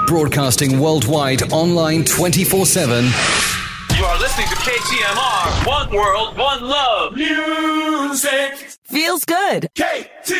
Broadcasting worldwide, online 24/7. You are listening to KTMR. One world, one love. Music feels good. KT